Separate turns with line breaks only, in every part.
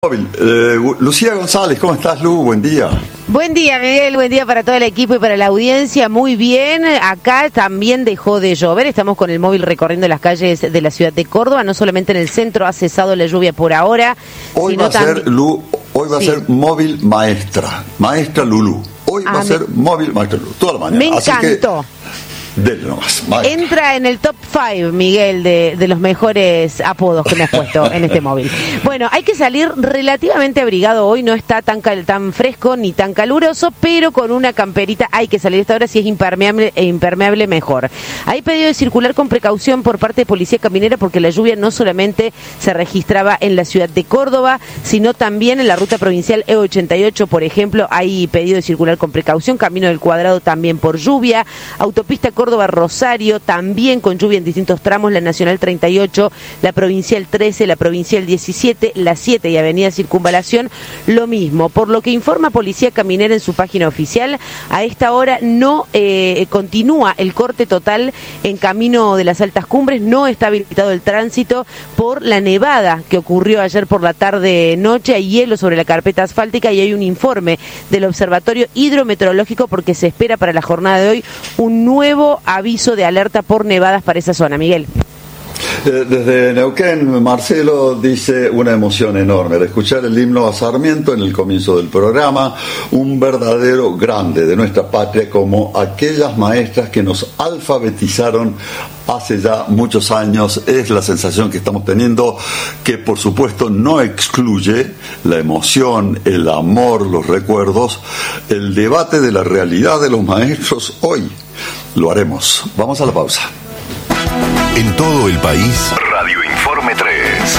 Lucía González, ¿cómo estás, Lu? Buen día.
Buen día, Miguel, buen día para todo el equipo y para la audiencia. Muy bien, acá también dejó de llover, estamos con el móvil recorriendo las calles de la ciudad de Córdoba, no solamente en el centro ha cesado la lluvia por ahora.
Hoy va a ser, Lu, hoy va a ser móvil maestra Lulú. Hoy va a ser móvil maestra Lulú, toda la mañana.
Me encantó.
Dele nomás,
entra en el top 5, Miguel, de los mejores apodos que me has puesto en este móvil. Bueno, hay que salir relativamente abrigado hoy, no está tan fresco ni tan caluroso, pero con una camperita hay que salir a esta hora, si es impermeable mejor. Hay pedido de circular con precaución por parte de Policía Caminera porque la lluvia no solamente se registraba en la ciudad de Córdoba, sino también en la ruta provincial E88, por ejemplo, hay pedido de circular con precaución, Camino del Cuadrado también por lluvia, autopista Córdoba-Rosario, también con lluvia en distintos tramos, la Nacional 38, la Provincial 13, la Provincial 17, la 7 y Avenida Circunvalación, lo mismo. Por lo que informa Policía Caminera en su página oficial, a esta hora no continúa el corte total en Camino de las Altas Cumbres, no está habilitado el tránsito por la nevada que ocurrió ayer por la tarde-noche, hay hielo sobre la carpeta asfáltica y hay un informe del Observatorio Hidrometeorológico porque se espera para la jornada de hoy un nuevo aviso de alerta por nevadas para esa zona. Miguel.
Desde Neuquén, Marcelo dice una emoción enorme de escuchar el himno a Sarmiento en el comienzo del programa, un verdadero grande de nuestra patria, como aquellas maestras que nos alfabetizaron hace ya muchos años. Es la sensación que estamos teniendo, que por supuesto no excluye la emoción, el amor, los recuerdos, el debate de la realidad de los maestros hoy. Lo haremos. Vamos a la pausa.
En todo el país, Radio Informe 3.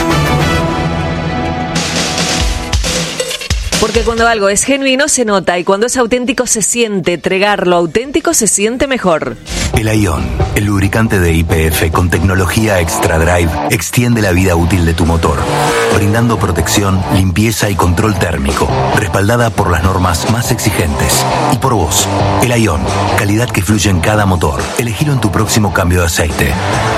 Porque cuando algo es genuino se nota y cuando es auténtico se siente. Entregar lo auténtico se siente mejor.
El Aion, el lubricante de YPF con tecnología Extra Drive, extiende la vida útil de tu motor, brindando protección, limpieza y control térmico, respaldada por las normas más exigentes. Y por vos, el Aion, calidad que fluye en cada motor. Elegilo en tu próximo cambio de aceite.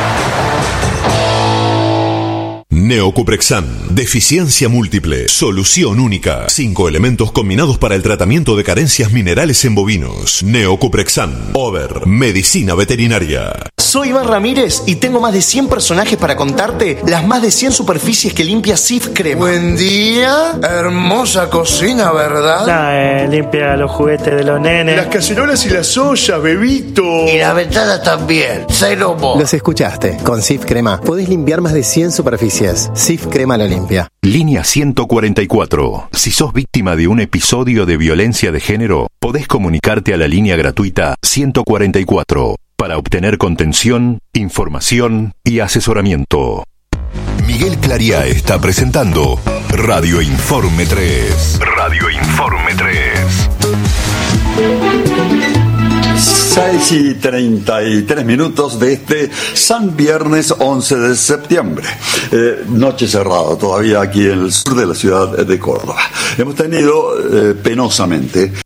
Neocuprexan, deficiencia múltiple, solución única. 5 elementos combinados para el tratamiento de carencias minerales en bovinos. Neocuprexan, Over, medicina veterinaria.
Soy Iván Ramírez y tengo más de 100 personajes para contarte las más de 100 superficies que limpia Sif Crema.
Buen día, hermosa cocina, ¿verdad?
Limpia los juguetes de los nenes.
Las cacerolas y las ollas, bebito.
Y las ventanas también, cero mo.
Los escuchaste, con Sif Crema podés limpiar más de 100 superficies. Sif Crema lo limpia.
Línea 144. Si sos víctima de un episodio de violencia de género, podés comunicarte a la línea gratuita 144 para obtener contención, información y asesoramiento.
Miguel Clariá está presentando Radio Informe 3. Radio Informe 3.
6:33 de este San Viernes 11 de septiembre. Noche cerrada todavía aquí en el sur de la ciudad de Córdoba. Hemos tenido penosamente